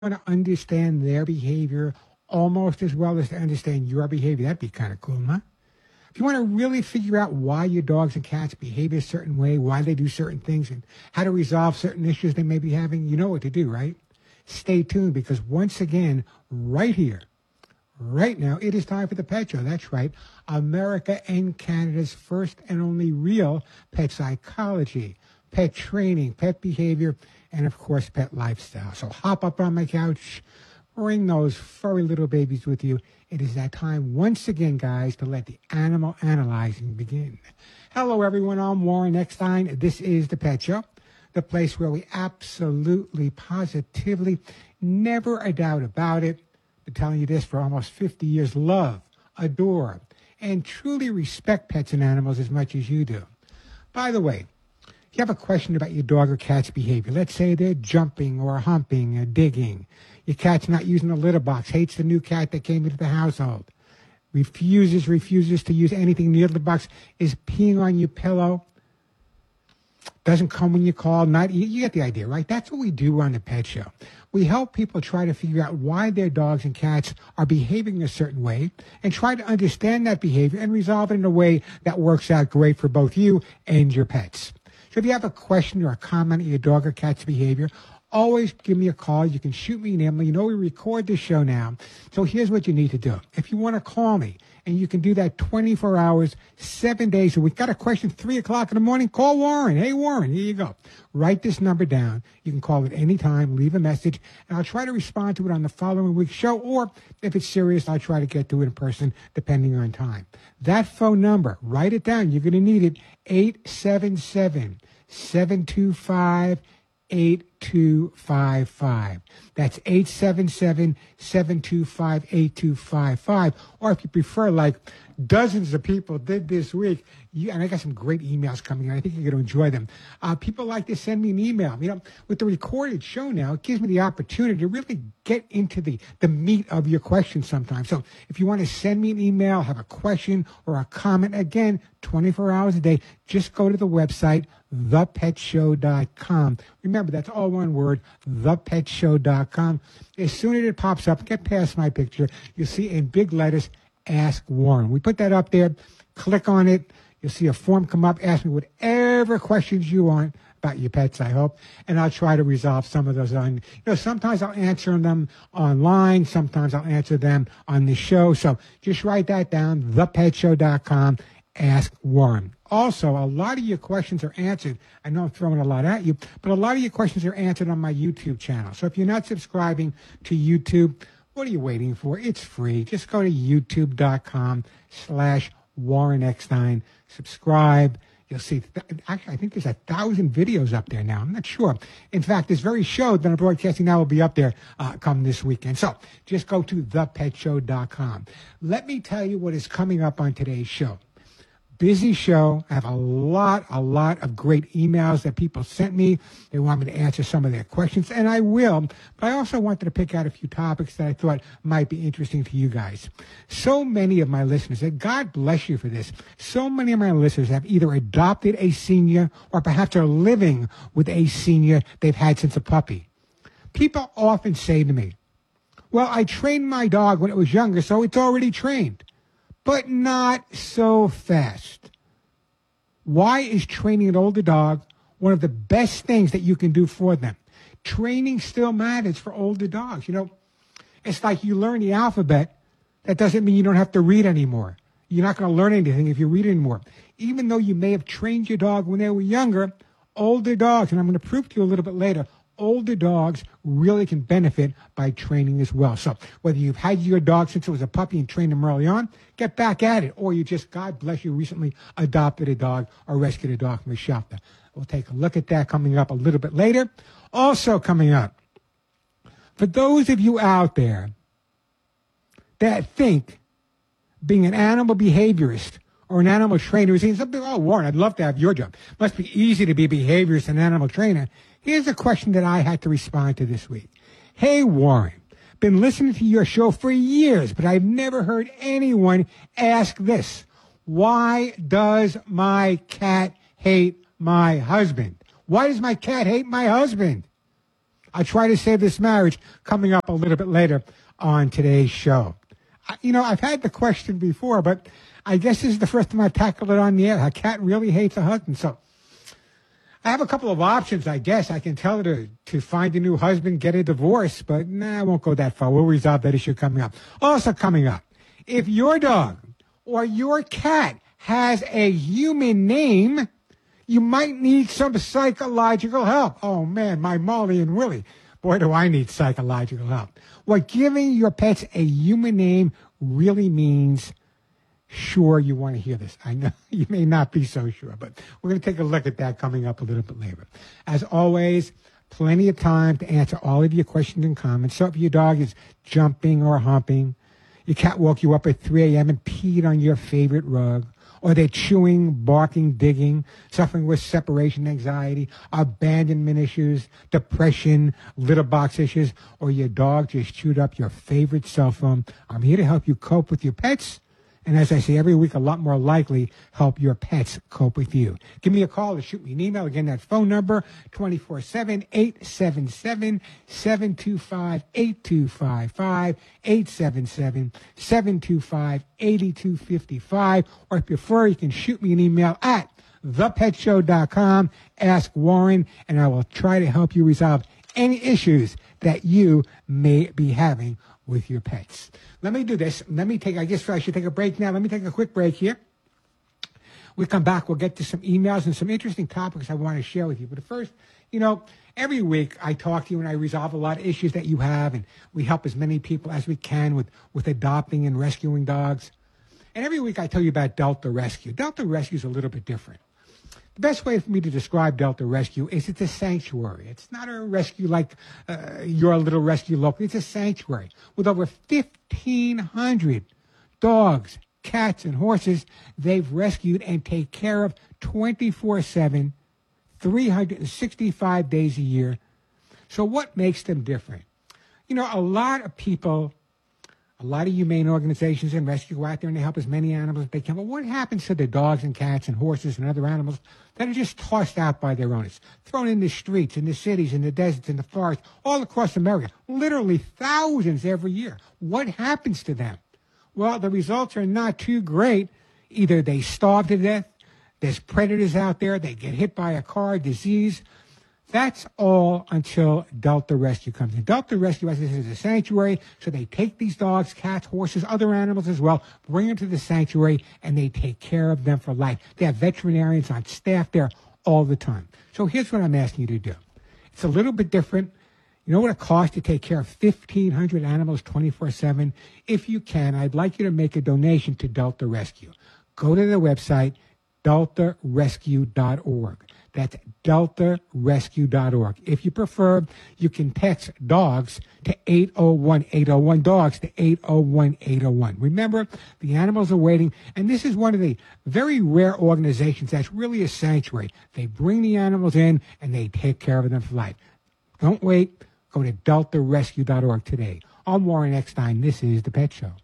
want to understand their behavior almost as well as to understand your behavior. That'd be kind of cool, huh? If you want to really figure out why your dogs and cats behave a certain way, why they do certain things, and how to resolve certain issues they may be having, you know what to do, right? Stay tuned, because once again, right here, right now, it is time for the Pet Show. That's right. America and Canada's first and only real pet psychology, pet training, pet behavior, and of course, pet lifestyle. So hop up on my couch, bring those furry little babies with you. It is that time once again, guys, to let the animal analyzing begin. Hello, everyone. I'm Warren Eckstein. This is the Pet Show, the place where we absolutely, positively, never a doubt about it, been telling you this for almost 50 years, love, adore, and truly respect pets and animals as much as you do. By the way, if you have a question about your dog or cat's behavior, let's say they're jumping or humping or digging, your cat's not using the litter box, hates the new cat that came into the household, refuses to use anything near the box, is peeing on your pillow, doesn't come when you call, you get the idea, right? That's what we do on the Pet Show. We help people try to figure out why their dogs and cats are behaving a certain way and try to understand that behavior and resolve it in a way that works out great for both you and your pets. So if you have a question or a comment on your dog or cat's behavior, always give me a call. You can shoot me an email. You know we record this show now. So here's what you need to do. If you want to call me, and you can do that 24 hours, 7 days a week. Got a question 3 o'clock in the morning? Call Warren. Hey, Warren, here you go. Write this number down. You can call at any time, leave a message, and I'll try to respond to it on the following week's show. Or if it's serious, I'll try to get to it in person, depending on time. That phone number, write it down. You're going to need it, 877-725-8255. That's 877-725-8255. Or if you prefer, like dozens of people did this week, and I got some great emails coming in. I think you're going to enjoy them. People like to send me an email. You know, with the recorded show now, it gives me the opportunity to really get into the meat of your question sometimes. So if you want to send me an email, have a question or a comment, again, 24 hours a day, just go to the website, thepetshow.com. Remember, that's all one word, thepetshow.com. As soon as it pops up, get past my picture, you'll see in big letters, Ask Warren. We put that up there. Click on it. You'll see a form come up. Ask me whatever questions you want about your pets, I hope, and I'll try to resolve some of those. Sometimes I'll answer them online. Sometimes I'll answer them on the show. So just write that down, thepetshow.com. Ask Warren. Also, a lot of your questions are answered. I know I'm throwing a lot at you, but a lot of your questions are answered on my YouTube channel. So if you're not subscribing to YouTube, what are you waiting for? It's free. Just go to youtube.com/Warren Eckstein. Subscribe. You'll see, actually, I think there's 1,000 videos up there now. I'm not sure. In fact, this very show that I'm broadcasting now will be up there come this weekend. So just go to thepetshow.com. Let me tell you what is coming up on today's show. Busy show. I have a lot of great emails that people sent me. They want me to answer some of their questions, and I will. But I also wanted to pick out a few topics that I thought might be interesting to you guys. So many of my listeners, and God bless you for this, so many of my listeners have either adopted a senior or perhaps are living with a senior they've had since a puppy. People often say to me, well, I trained my dog when it was younger, so it's already trained. But not so fast. Why is training an older dog one of the best things that you can do for them? Training still matters for older dogs. You know, it's like you learn the alphabet. That doesn't mean you don't have to read anymore. You're not going to learn anything if you read anymore. Even though you may have trained your dog when they were younger, older dogs, and I'm going to prove to you a little bit later, older dogs really can benefit by training as well. So whether you've had your dog since it was a puppy and trained him early on, get back at it. Or you just, God bless you, recently adopted a dog or rescued a dog from a shelter. We'll take a look at that coming up a little bit later. Also coming up, for those of you out there that think being an animal behaviorist or an animal trainer is something, oh, Warren, I'd love to have your job. Must be easy to be a behaviorist and animal trainer. Here's a question that I had to respond to this week. Hey, Warren, been listening to your show for years, but I've never heard anyone ask this. Why does my cat hate my husband? Why does my cat hate my husband? I'll try to save this marriage coming up a little bit later on today's show. I've had the question before, but I guess this is the first time I've tackled it on the air. A cat really hates a husband. So I have a couple of options, I guess. I can tell her to find a new husband, get a divorce, but I won't go that far. We'll resolve that issue coming up. Also coming up, if your dog or your cat has a human name, you might need some psychological help. Oh, man, my Molly and Willie. Boy, do I need psychological help. What giving your pets a human name really means, sure, you want to hear this. I know you may not be so sure, but we're going to take a look at that coming up a little bit later. As always, plenty of time to answer all of your questions and comments. So if your dog is jumping or humping, your cat woke you up at 3 a.m. and peed on your favorite rug, or they're chewing, barking, digging, suffering with separation anxiety, abandonment issues, depression, litter box issues, or your dog just chewed up your favorite cell phone, I'm here to help you cope with your pets. And as I say every week, a lot more likely help your pets cope with you. Give me a call or shoot me an email. Again, that phone number, 24/7, 877-725-8255, 877-725-8255. Or if you prefer, you can shoot me an email at thepetshow.com. Ask Warren, and I will try to help you resolve any issues that you may be having with your pets. Let me do this. I guess I should take a break now. Let me take a quick break here. We come back, we'll get to some emails and some interesting topics I want to share with you. But first, every week I talk to you and I resolve a lot of issues that you have, and we help as many people as we can with adopting and rescuing dogs. And every week I tell you about Delta Rescue. Delta Rescue is a little bit different. The best way for me to describe Delta Rescue is it's a sanctuary. It's not a rescue like your little rescue local. It's a sanctuary with over 1,500 dogs, cats, and horses they've rescued and take care of 24/7, 365 days a year. So what makes them different? A lot of people, a lot of humane organizations and rescue go out there and they help as many animals as they can. But what happens to the dogs and cats and horses and other animals that are just tossed out by their owners, thrown in the streets, in the cities, in the deserts, in the forests, all across America, literally thousands every year? What happens to them? Well, the results are not too great. Either they starve to death, there's predators out there, they get hit by a car, disease. That's all until Delta Rescue comes in. Delta Rescue, as I said, is a sanctuary, so they take these dogs, cats, horses, other animals as well, bring them to the sanctuary, and they take care of them for life. They have veterinarians on staff there all the time. So here's what I'm asking you to do. It's a little bit different. You know what it costs to take care of 1,500 animals 24/7? If you can, I'd like you to make a donation to Delta Rescue. Go to the website, deltarescue.org. That's deltarescue.org. If you prefer, you can text DOGS to 801-801, DOGS to 801-801. Remember, the animals are waiting, and this is one of the very rare organizations that's really a sanctuary. They bring the animals in, and they take care of them for life. Don't wait. Go to deltarescue.org today. I'm Warren Eckstein. This is The Pet Show.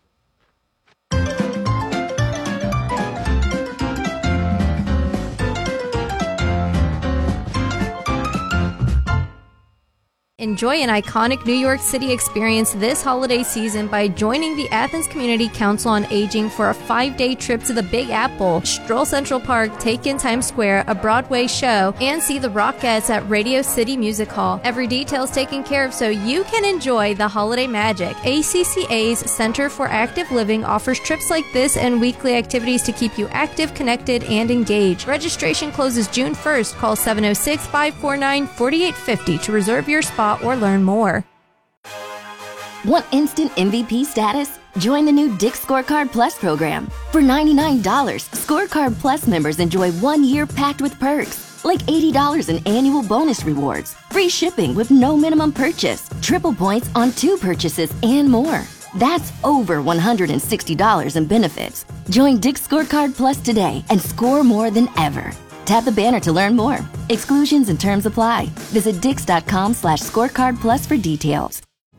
Enjoy an iconic New York City experience this holiday season by joining the Athens Community Council on Aging for a 5-day trip to the Big Apple, stroll Central Park, take in Times Square, a Broadway show, and see the Rockettes at Radio City Music Hall. Every detail is taken care of so you can enjoy the holiday magic. ACCA's Center for Active Living offers trips like this and weekly activities to keep you active, connected, and engaged. Registration closes June 1st. Call 706-549-4850 to reserve your spot or learn more. Want instant MVP status? Join the new Dick's Scorecard Plus program. For $99, Scorecard Plus members enjoy 1 year packed with perks, like $80 in annual bonus rewards, free shipping with no minimum purchase, triple points on 2 purchases, and more. That's over $160 in benefits. Join Dick's Scorecard Plus today and score more than ever. Tap the banner to learn more. Exclusions and terms apply. Visit Dix.com/scorecard plus for details.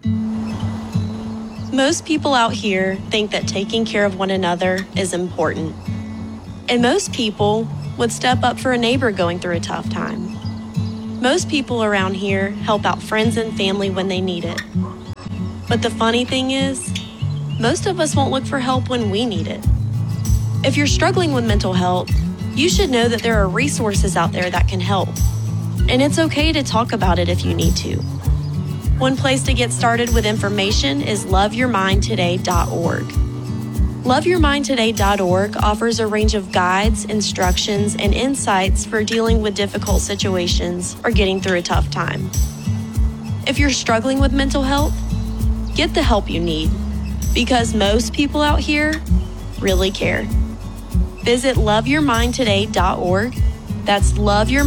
Most people out here think that taking care of one another is important. And most people would step up for a neighbor going through a tough time. Most people around here help out friends and family when they need it. But the funny thing is, most of us won't look for help when we need it. If you're struggling with mental health, you should know that there are resources out there that can help. And it's okay to talk about it if you need to. One place to get started with information is loveyourmindtoday.org. Loveyourmindtoday.org offers a range of guides, instructions, and insights for dealing with difficult situations or getting through a tough time. If you're struggling with mental health, get the help you need, because most people out here really care. Visit loveyourmindtoday.org. That's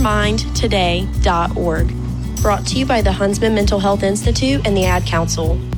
loveyourmindtoday.org. Brought to you by the Huntsman Mental Health Institute and the Ad Council.